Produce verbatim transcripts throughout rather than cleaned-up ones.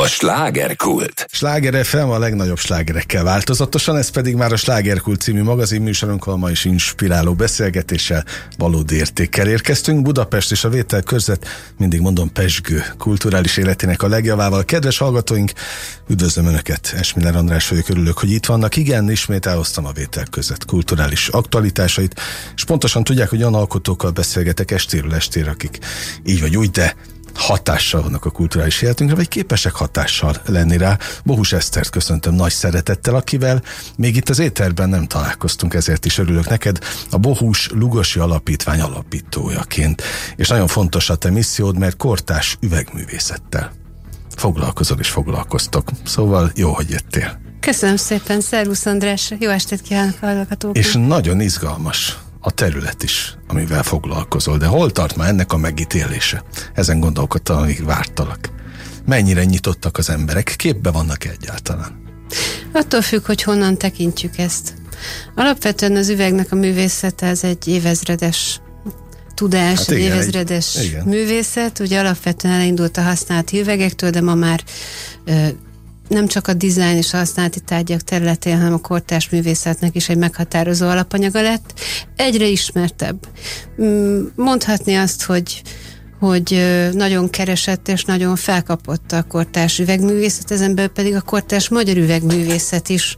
slágerkult. Sláger ef em a legnagyobb slágerekkel változatosan, ez pedig már a Slágerkult című magazinműsorunkkal ma is inspiráló beszélgetéssel, valódi értékkel érkeztünk. Budapest és a vételkörzet, mindig mondom, pezsgő kulturális életének a legjavával. Kedves hallgatóink, üdvözlöm Önöket, Esmiller András vagyok, örülök, hogy itt vannak. Igen, ismét elhoztam a vételkörzet kulturális aktualitásait, és pontosan tudják, hogy olyan alkotókkal beszélgetek estéről estére, akik így vagy úgy, de hatással vannak a kulturális életünkre, vagy képesek hatással lenni rá. Bohus Esztert köszöntöm nagy szeretettel, akivel még itt az éterben nem találkoztunk, ezért is örülök neked, a Bohus Lugosi Alapítvány alapítójaként. És nagyon fontos a te missziód, mert kortárs üvegművészettel foglalkozol és foglalkoztok. Szóval jó, hogy jöttél. Köszönöm szépen, szervusz András, jó estét kívánok a hallgatóknak. És nagyon izgalmas a terület is, amivel foglalkozol, de hol tart már ennek a megítélése? Ezen gondolkodtam, amíg vártalak. Mennyire nyitottak az emberek? Képbe vannak egyáltalán? Attól függ, hogy honnan tekintjük ezt. Alapvetően az üvegnek a művészete, ez egy évezredes tudás, hát igen, egy évezredes egy, művészet. Ugye alapvetően elindult a használati üvegektől, de ma már ö, nem csak a dizájn és a használati tárgyak területén, hanem a kortárs művészetnek is egy meghatározó alapanyaga lett. Egyre ismertebb. Mondhatni azt, hogy, hogy nagyon keresett és nagyon felkapott a kortárs üvegművészet, ezen belül pedig a kortárs magyar üvegművészet is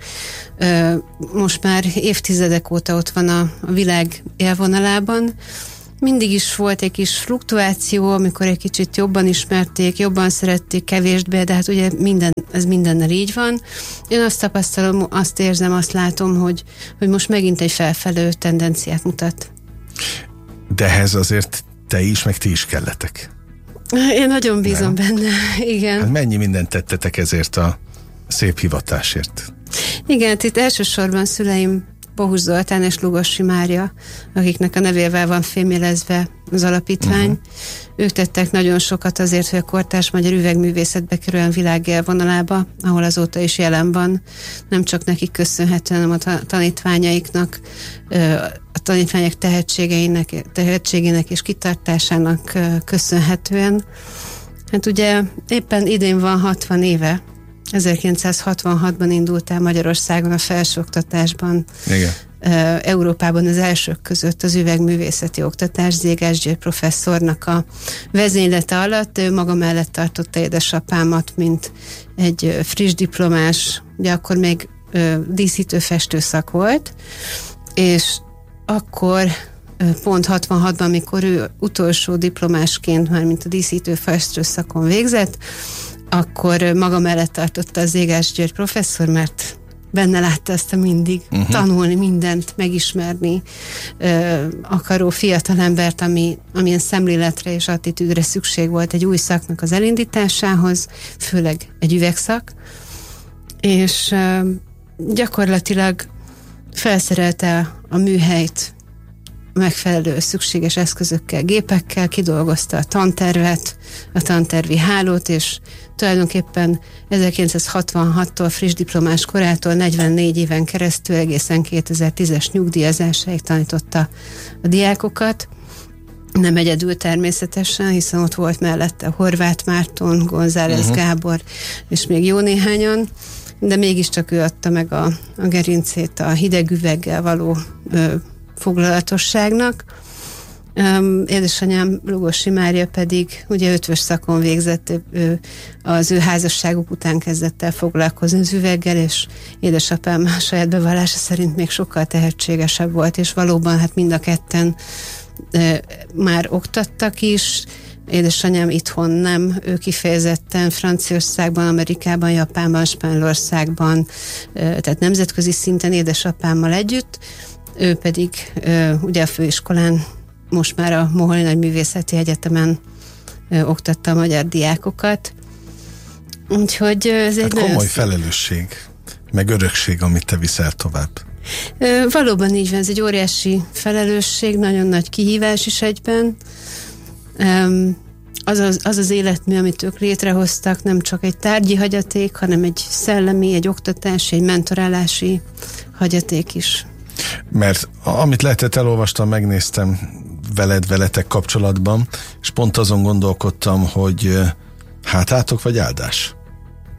most már évtizedek óta ott van a, a világ élvonalában. Mindig is volt egy kis fluktuáció, amikor egy kicsit jobban ismerték, jobban szerették, kevésbé, de hát ugye minden, ez mindennel így van. Én azt tapasztalom, azt érzem, azt látom, hogy, hogy most megint egy felfelő tendenciát mutat. De ehhez azért te is, meg ti is kelletek. Én nagyon bízom Nem? benne, igen. Hát mennyi mindent tettetek ezért a szép hivatásért? Igen, itt elsősorban szüleim Bohus Zoltán és Lugosi Mária, akiknek a nevével van fémjelezve az alapítvány. Uh-huh. Ők tettek nagyon sokat azért, hogy a kortárs magyar üvegművészetbe kerüljön világ élvonalába, ahol azóta is jelen van. Nem csak nekik köszönhetően, hanem a tanítványaiknak, a tanítványok tehetségeinek, tehetségének és kitartásának köszönhetően. Hát ugye éppen idén van hatvan éve, ezerkilencszázhatvanhatban indult el Magyarországon a felsőoktatásban, Igen. Európában az elsők között az üvegművészeti oktatás. Zégás György professzornak a vezénylete alatt. Ő maga mellett tartotta édesapámat, mint egy friss diplomás, ugye akkor még díszítő-festő szak volt, és akkor pont hatvanhatban, amikor ő utolsó diplomásként, már mint a díszítő-festő szakon végzett, akkor maga mellett tartotta az Zégás György professzor, mert benne látta azt a mindig uh-huh. tanulni, mindent megismerni ö, akaró fiatalembert, ami, amilyen szemléletre és attitűdre szükség volt egy új szaknak az elindításához, főleg egy üvegszak, és ö, gyakorlatilag felszerelte a műhelyt megfelelő szükséges eszközökkel, gépekkel, kidolgozta a tantervet, a tantervi hálót, és tulajdonképpen ezerkilencszázhatvanhattól friss diplomás korától negyvennégy éven keresztül egészen kétezer-tízes nyugdíjazásáig tanította a diákokat. Nem egyedül természetesen, hiszen ott volt mellette Horváth Márton, González uh-huh. Gábor, és még jó néhányan, de mégiscsak ő adta meg a, a gerincét a hideg üveggel való ö, foglalatosságnak. Um, édesanyám Lugosi Mária pedig ugye ötvös szakon végzett, ő, az ő házasságuk után kezdett el foglalkozni az üveggel, és édesapám a saját bevallása szerint még sokkal tehetségesebb volt, és valóban hát mind a ketten e, már oktattak is. Édesanyám itthon nem, ő kifejezetten Franciaországban, Amerikában, Japánban, Spanyolországban, e, tehát nemzetközi szinten édesapámmal együtt, ő pedig e, ugye a főiskolán, most már a Moholy Nagyművészeti Egyetemen ö, oktatta a magyar diákokat. Úgyhogy ez egy hát komoly nagyon felelősség, meg örökség, amit te viszel tovább. Ö, valóban így van, ez egy óriási felelősség, nagyon nagy kihívás is egyben. Ö, az, az, az az életmű, amit ők létrehoztak, nem csak egy tárgyi hagyaték, hanem egy szellemi, egy oktatási, egy mentorálási hagyaték is. Mert amit lehetett, elolvastam, megnéztem veled, veletek kapcsolatban, és pont azon gondolkodtam, hogy hátátok vagy áldás?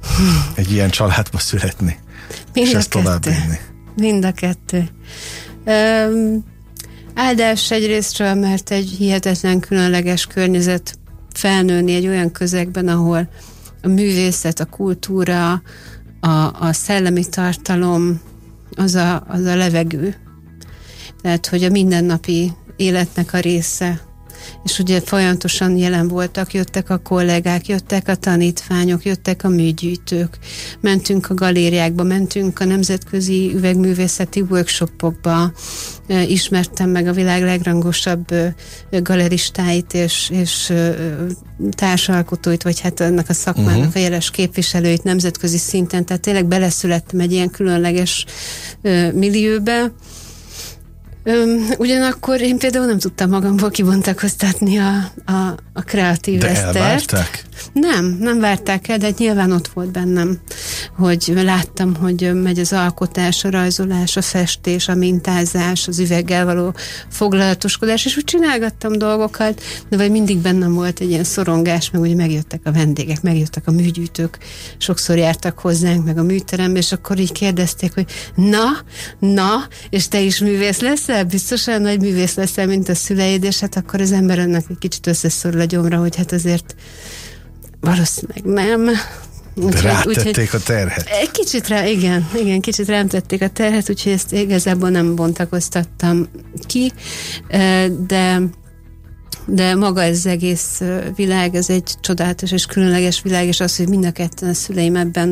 egy ilyen családba születni, Mind és a ezt továbbvinni? Mind a kettő. Um, áldás egyrésztről, mert egy hihetetlen különleges környezet felnőni egy olyan közegben, ahol a művészet, a kultúra, a, a szellemi tartalom, az a, az a levegő. Tehát, hogy a mindennapi életnek a része. És ugye folyamatosan jelen voltak, jöttek a kollégák, jöttek a tanítványok, jöttek a műgyűjtők, mentünk a galériákba, mentünk a nemzetközi üvegművészeti workshopokba, ismertem meg a világ legrangosabb galeristáit és, és társalkotóit, vagy hát ennek a szakmának uh-huh. a jeles képviselőit nemzetközi szinten, tehát tényleg beleszülettem egy ilyen különleges millióbe. Öm, ugyanakkor én például nem tudtam magamból kibontakoztatni a, a, a kreatív De esztert. elvárták? Nem, nem várták el, de nyilván ott volt bennem, hogy láttam, hogy megy az alkotás, a rajzolás, a festés, a mintázás, az üveggel való foglalatoskodás, és úgy csinálgattam dolgokat, de vagy mindig bennem volt egy ilyen szorongás, meg ugye megjöttek a vendégek, megjöttek a műgyűjtők, sokszor jártak hozzánk, meg a műterembe, és akkor így kérdezték, hogy na, na, és te is művész leszel? Biztosan nagy művész leszel, mint a szüleid, és hát akkor az ember ennek egy kicsit összeszorul a gyomra, hogy hát azért valószínűleg nem. De rátették úgy, a terhet. Egy kicsit rá, igen, igen, kicsit rám tették a terhet, úgyhogy ezt igazából nem bontakoztattam ki, de de maga ez az egész világ, ez egy csodálatos és különleges világ, és az, hogy mind a ketten a szüleim ebben